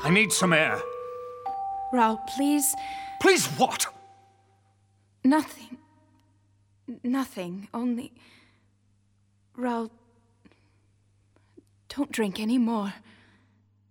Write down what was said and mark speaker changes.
Speaker 1: I need some air.
Speaker 2: Raoul, please.
Speaker 1: Please what?
Speaker 2: Nothing. Nothing. Only... Raoul, don't drink any more.